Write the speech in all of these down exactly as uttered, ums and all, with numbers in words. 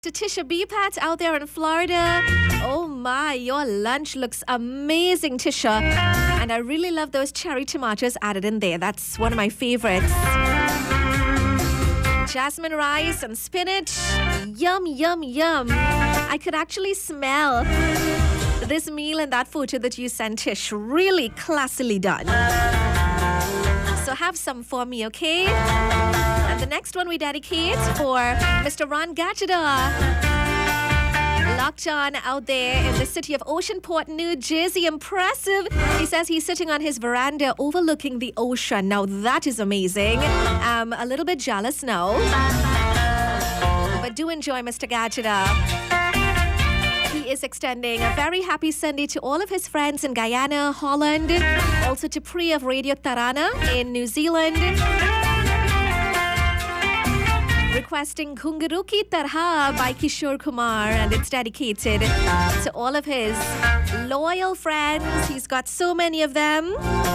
To Tisha B. Pat out there in Florida. Oh my, your lunch looks amazing, Tisha. And I really love those cherry tomatoes added in there. That's one of my favorites. Jasmine rice and spinach. Yum, yum, yum. I could actually smell this meal in that photo that you sent, Tish. Really classily done. So have some for me, okay? And the next one we dedicate for Mister Ron Gajada. Locked on out there in the city of Oceanport, New Jersey. Impressive. He says he's sitting on his veranda overlooking the ocean. Now that is amazing. I'm a little bit jealous now. But do enjoy Mister Gajada. He is extending a very happy Sunday to all of his friends in Guyana, Holland, also to Pri of Radio Tarana in New Zealand. Requesting Kungaruki Tarha by Kishore Kumar, and it's dedicated to all of his loyal friends. He's got so many of them.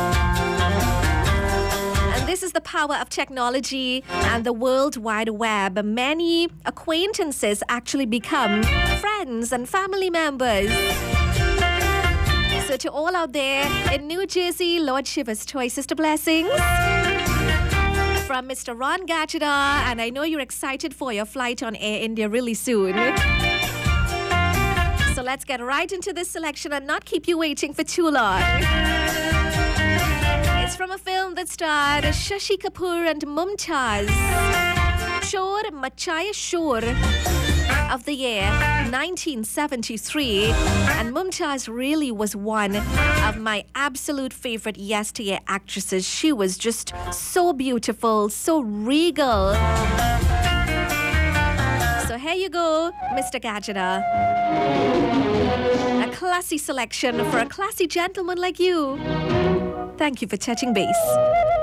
And this is the power of technology and the World Wide Web. Many acquaintances actually become friends and family members. So to all out there in New Jersey, Lord Shiva's choicest of blessings. From Mister Ron Gajada, and I know you're excited for your flight on Air India really soon. So let's get right into this selection and not keep you waiting for too long. It's from a film that starred Shashi Kapoor and Mumtaz. Shor Machaya Shor of the year nineteen seventy-three, and Mumtaz really was one of my absolute favorite yesteryear actresses. She was just so beautiful, so regal. So here you go, Mister Gajada. A classy selection for a classy gentleman like you. Thank you for touching base.